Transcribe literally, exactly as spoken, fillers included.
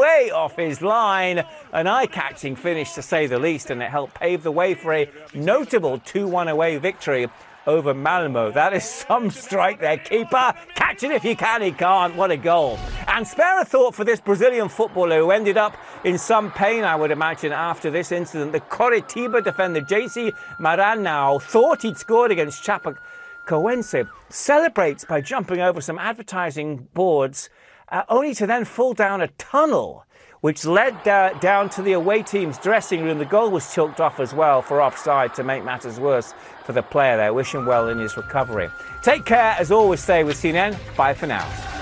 way off his line. An eye-catching finish, to say the least, and it helped pave the way for a notable two one away victory over Malmo. That is some strike there. Keeper, catch it if you can. He can't. What a goal. And spare a thought for this Brazilian footballer who ended up in some pain, I would imagine, after this incident. The Coritiba defender, J C Maranhão, thought he'd scored against Chapecoense, celebrates by jumping over some advertising boards, uh, only to then fall down a tunnel which led da down to the away team's dressing room. The goal was chalked off as well for offside to make matters worse for the player there. Wish him well in his recovery. Take care, as always, stay with C N N. Bye for now.